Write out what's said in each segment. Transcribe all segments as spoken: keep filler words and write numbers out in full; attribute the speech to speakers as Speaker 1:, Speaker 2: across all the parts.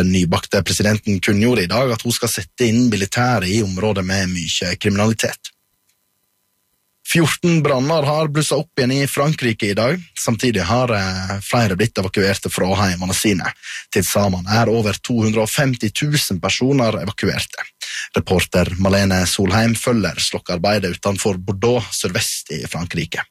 Speaker 1: Den nybakte presidenten kunngjorde i dag at hun skal sette inn militæret i områder med mye kriminalitet. fjorten branner har blusset opp igjen i Frankrike i dag. Samtidig har flere blitt evakuerte fra heimene sine. Til sammen er over to hundre og femti tusen personer evakuerte. Reporter Malene Solheim følger slokkearbeidet utenfor Bordeaux, sørvest i Frankrike.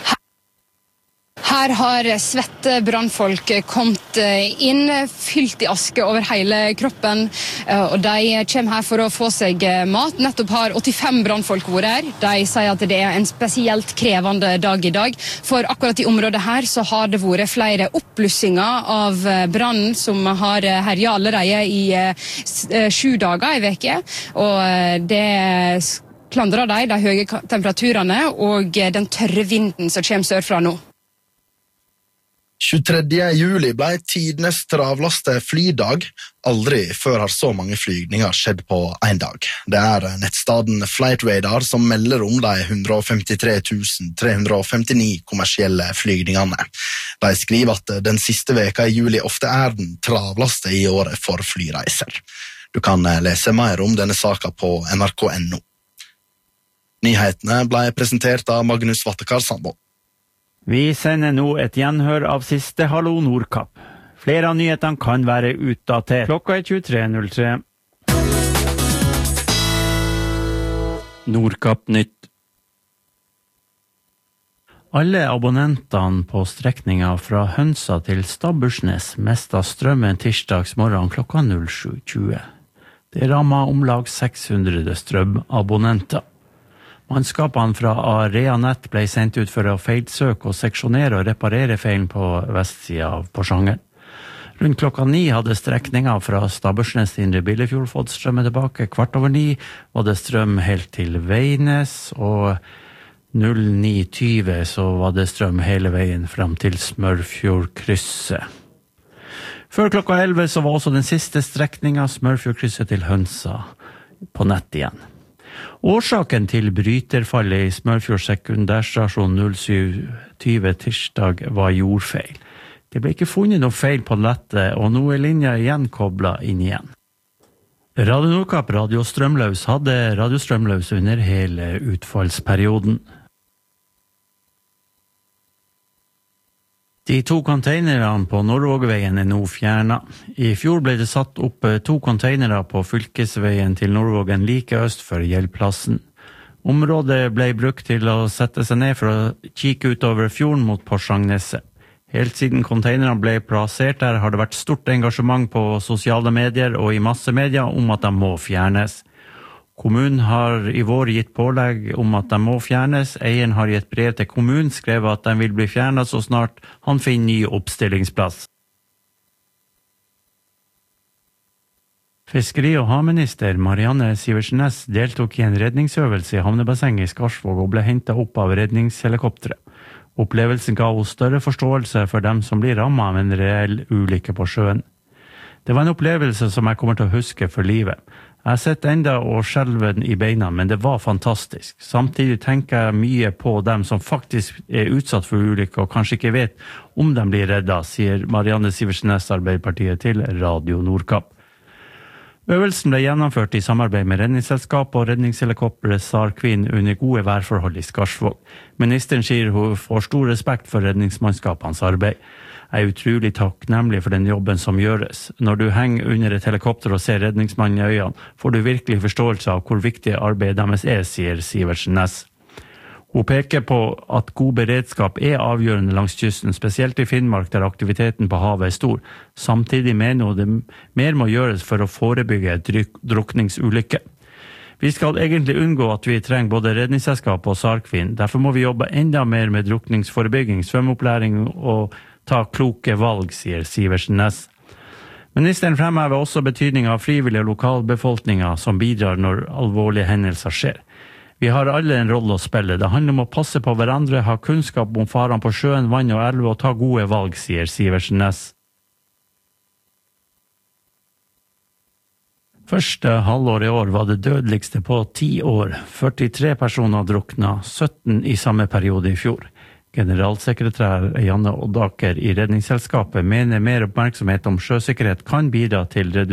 Speaker 2: Her har svette brannfolk kommet inn, fylt i aske over hele kroppen, og de kommer her for å få seg mat. Nettopp har åttifem brannfolk vært her. De sier at det er en spesielt krevende dag i dag, for akkurat i området her så har det vært flere oppblussinger av brannen som har herjet allerede i sju dager i veke, og det klandrer de, de høye temperaturene og den tørre vinden som kommer sørfra nå.
Speaker 1: tjuetredje juli ble tidenes travleste flydag. Aldri før har så mange flygninger skjedd på en dag. Det er nettstaden Flightradar som melder om de one hundred fifty-three thousand three hundred fifty-nine kommersielle flygningene. De skriver at den siste veka i juli ofte er den travleste i året for flyreiser. Du kan lese mer om denne saken på n r k punktum n o. Nyhetene ble presentert av Magnus Vattekar Sandbo.
Speaker 3: Vi sender nå et gjenhør av siste Hallo Nordkapp. Flere av nyhetene kan være utdatert. Klokka er tjuetre null tre. Nordkapp nytt. Alle abonnentene på strekninga fra Hønsa til Stabbursnes mistet strømmen tirsdags morgen klokka null sju tjue. Det rammet om lag seks hundre strømabonnenter. Mannskapene fra Areanett ble sendt ut for å feilsøke og seksjonere og reparere feilen på vestsida av Porsanger. Rundt klokka ni hadde strekninga fra Stabbursnes til Indre Billefjord fått strømmen tilbake. Kvart over ni var det strøm helt til Veines, og null ni tjue så var det strøm hele veien fram til Smørfjordkrysset. Før klokka elleve så var også den siste strekninga Smørfjordkrysset til Hønsa på nett igjen. Årsaken til bryterfallet i Smørfjord sekundærstasjon null syv tjue tirsdag var jordfeil. Det ble ikke funnet noe feil på nettet, og nå er linja igjen koblet inn igjen. Radio Nordkapp Radio Strømløs hadde Radio Strømløs under hele utfallsperioden. De to konteinerne på Nordvågveien er nå fjernet. I fjor ble det satt opp to konteinere på fylkesveien til Nordvågen like øst for Gjeldplassen. Området ble brukt til å sette seg ned for å kikke utover fjorden mot Porsangneset. Helt siden konteinerne ble plassert der har det vært stort engasjement på sosiale medier og i massemedia om at de må fjernes. Kommunen har i vår gitt pålegg om at de må fjernes. Eieren har gitt brev til kommunen, skrevet at de vil bli fjernet så snart han finner ny oppstillingsplass. Fiskeri- og havminister Marianne Sivertsen Næss deltok i en redningsøvelse i havnebassenget i Skarsvåg og ble hentet opp av redningshelikopteret. Opplevelsen ga hos større forståelse for dem som blir rammet av en reell ulykke på sjøen. Det var en opplevelse som jeg kommer til å huske for livet. Jeg har sett enda og skjelven i beina, men det var fantastisk. Samtidig tenker jeg mye på dem som faktisk er utsatt for ulykke og kanskje ikke vet om de blir redda, sier Marianne Sivertsen Næss Arbeiderpartiet til Radio Nordkapp. Øvelsen ble gjennomført i samarbeid med redningsselskap og redningshelikopteret SAR Queen under gode værforhold i Skarsvåg. Ministeren sier hun får stor respekt for redningsmannskapenes arbeid. Jeg er utrolig takknemlig for den jobben som gjøres. Når du henger under et helikopter og ser redningsmannen i øynene, får du virkelig forståelse av hvor viktig arbeidet deres er, sier Sivertsen Næss. Hun peker på at god beredskap er avgjørende langs kysten, spesielt i Finnmark der aktiviteten på havet er stor. Samtidig mener hun det mer må gjøres for å forebygge et drukningsulykke. Vi skal egentlig unngå at vi trenger både redningsselskap og SAR Queen. Derfor må vi jobbe enda mer med drukningsforebygging, svømmeopplæring og ta kloke valg, sier Sivertsen Næss. Ministeren fremhever også betydningen av frivillige lokalbefolkninger som bidrar når alvorlige hendelser skjer. Vi har alle en rolle å spille. Det handler om å passe på hverandre, ha kunnskap om farene på sjøen, vann og elve og ta gode valg, sier Sivertsen Næss. Første halvår i år var det dødeligste på ti år. førtitre personer drukna, sytten i samme periode i fjor. Generalsekretær Janne Oddaker i Redningsselskapet mener mer oppmerksomhet om sjøsikkerhet kan bidra til redusering